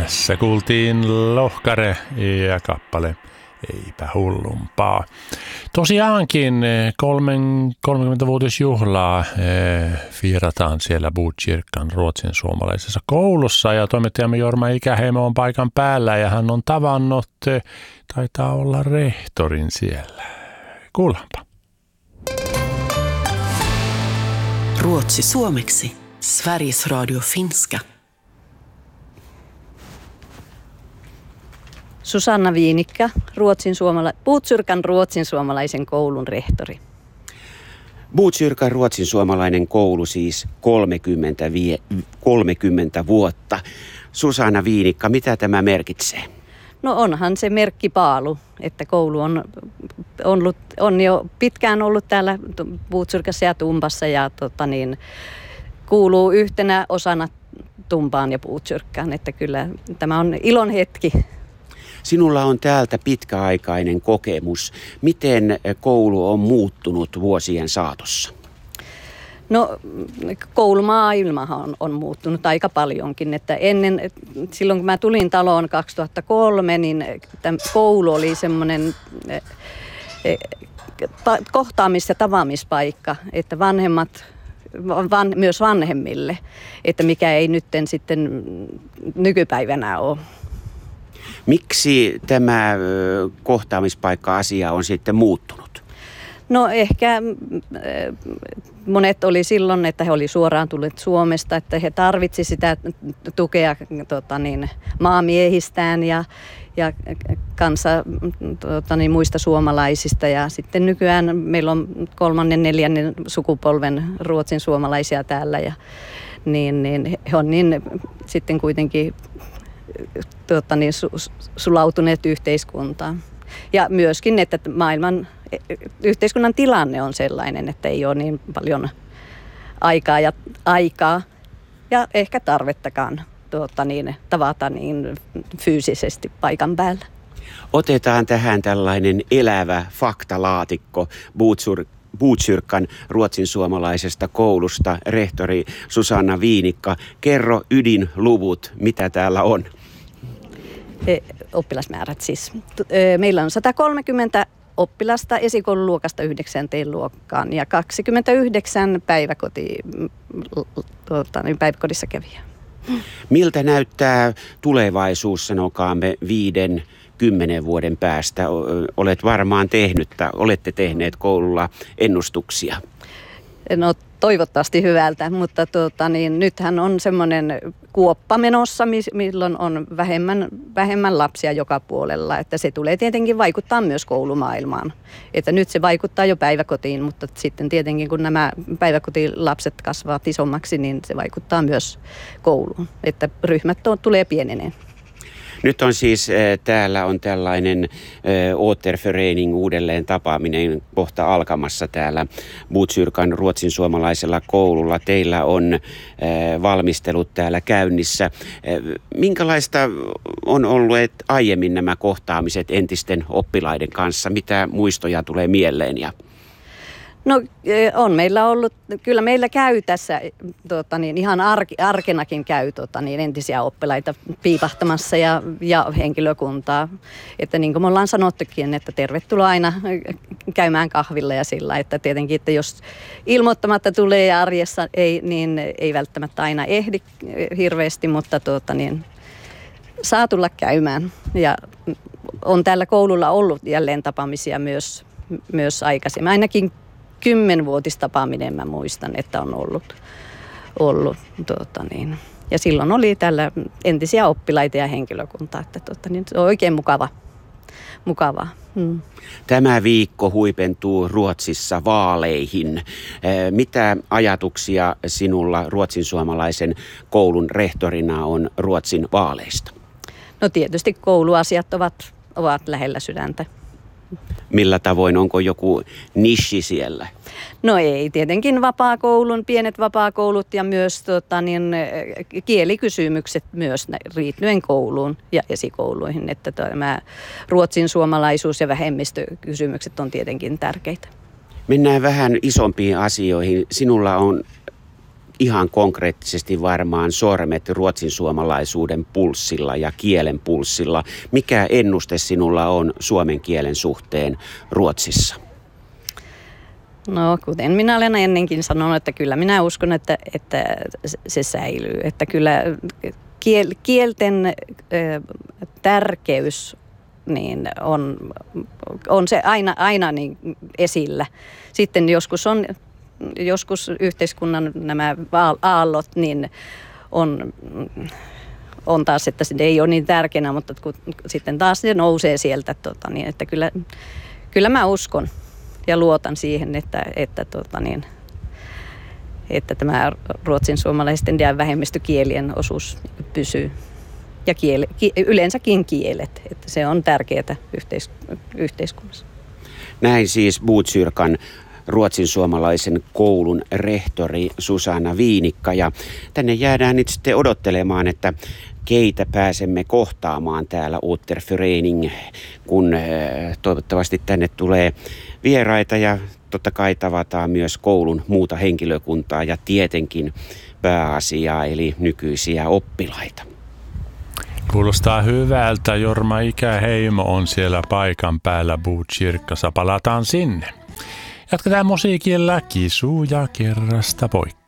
Tässä kuultiin Lohkare ja kappale Eipä hullumpaa. Tosiaankin 30-vuotisjuhlaa vierataan siellä Botkyrkan ruotsin suomalaisessa koulussa ja toimittajamme Jorma Ikäheimo on paikan päällä ja hän on tavannut, taitaa olla rehtorin siellä. Kuullaanpa. Ruotsi suomeksi. Sveriges Radio finska. Susanna Viinikka, Botkyrkan ruotsin suomalaisen koulun rehtori. Botkyrkan ruotsin suomalainen koulu siis 30 vuotta. Susanna Viinikka, mitä tämä merkitsee? No onhan se merkkipaalu, että koulu on jo pitkään ollut täällä Botkyrkassa ja Tumpassa ja kuuluu yhtenä osana Tumpaan ja Botkyrkkaan, että kyllä tämä on ilon hetki. Sinulla on täältä pitkäaikainen kokemus. Miten koulu on muuttunut vuosien saatossa? No koulumaailmahan on muuttunut aika paljonkin, että silloin kun mä tulin taloon 2003, niin koulu oli semmoinen kohtaamis- ja tavaamispaikka, että myös vanhemmille, että mikä ei nytten sitten nykypäivänä ole. Miksi tämä kohtaamispaikka-asia on sitten muuttunut? No ehkä monet oli silloin, että he oli suoraan tulleet Suomesta, että he tarvitsi sitä tukea maamiehistään ja muista suomalaisista. Ja sitten nykyään meillä on 3., 4. sukupolven ruotsin suomalaisia täällä ja niin he on niin sitten kuitenkin sulautuneet yhteiskuntaan. Ja myöskin, että yhteiskunnan tilanne on sellainen, että ei ole niin paljon aikaa ja ehkä tarvettakaan tavata niin fyysisesti paikan päällä. Otetaan tähän tällainen elävä faktalaatikko Botkyrkan ruotsin suomalaisesta koulusta. Rehtori Susanna Viinikka, kerro ydinluvut, mitä täällä on? Oppilasmäärät siis. Meillä on 130 oppilasta esikoululuokasta 9. luokkaan ja 29 päiväkodissa kävijää. Miltä näyttää tulevaisuus, sanokaamme 5-10 vuoden päästä? Olette tehneet koululla ennustuksia. No toivottavasti hyvältä, mutta nythän on semmoinen kuoppa menossa, milloin on vähemmän lapsia joka puolella. Että se tulee tietenkin vaikuttaa myös koulumaailmaan. Että nyt se vaikuttaa jo päiväkotiin, mutta sitten tietenkin kun nämä päiväkotilapset kasvavat isommaksi, niin se vaikuttaa myös kouluun. Että ryhmät tulee pieneneen. Nyt on siis täällä on tällainen återförening, uudelleen tapaaminen kohta alkamassa täällä Botkyrkan ruotsin suomalaisella koululla. Teillä on valmistelut täällä käynnissä. Minkälaista on ollut aiemmin nämä kohtaamiset entisten oppilaiden kanssa? Mitä muistoja tulee mieleen? No on meillä ollut, kyllä meillä käy tässä ihan arkenakin käy entisiä oppilaita piipahtamassa ja henkilökuntaa. Että niin kuin me ollaan sanottukin, että tervetuloa aina käymään kahvilla ja sillä, että tietenkin, että jos ilmoittamatta tulee ja arjessa niin ei välttämättä aina ehdi hirveästi, mutta saa tulla käymään. Ja on täällä koululla ollut jälleen tapaamisia myös aikaisemmin, ainakin 10-vuotistapaaminen mä muistan, että on ollut. Ja silloin oli täällä entisiä oppilaita ja henkilökuntaa, että se on oikein mukavaa. Tämä viikko huipentuu Ruotsissa vaaleihin. Mitä ajatuksia sinulla ruotsin suomalaisen koulun rehtorina on Ruotsin vaaleista? No tietysti kouluasiat ovat lähellä sydäntä. Millä tavoin, onko joku nishi siellä? No ei, tietenkin pienet vapaakoulut ja myös kielikysymykset myös liittyen kouluun ja esikouluihin, että tämä ruotsin suomalaisuus ja vähemmistökysymykset on tietenkin tärkeitä. Mennään vähän isompiin asioihin. Sinulla on ihan konkreettisesti varmaan sormet ruotsinsuomalaisuuden pulssilla ja kielen pulssilla. Mikä ennuste sinulla on suomen kielen suhteen Ruotsissa? No, kuten minä olen ennenkin sanonut, että kyllä minä uskon, että se säilyy. Että kyllä kielten tärkeys niin on se aina niin esillä. Sitten joskus yhteiskunnan nämä aallot niin on taas, että se ei ole niin tärkeänä, mutta sitten taas se nousee sieltä. Niin, että kyllä mä uskon ja luotan siihen, että tämä ruotsinsuomalaisten ja vähemmistökielien osuus pysyy. Ja yleensäkin kielet, että se on tärkeää yhteiskunnassa. Näin siis Botkyrkan ruotsinsuomalaisen koulun rehtori Susanna Viinikka. Ja tänne jäädään nyt sitten odottelemaan, että keitä pääsemme kohtaamaan täällä Återförening, kun toivottavasti tänne tulee vieraita ja totta kai tavataan myös koulun muuta henkilökuntaa ja tietenkin pääasiaa eli nykyisiä oppilaita. Kuulostaa hyvältä. Jorma Ikäheimo on siellä paikan päällä Botkyrkassa. Palataan sinne. Jatketaan musiikilla Kisu ja Kerrasta poikki.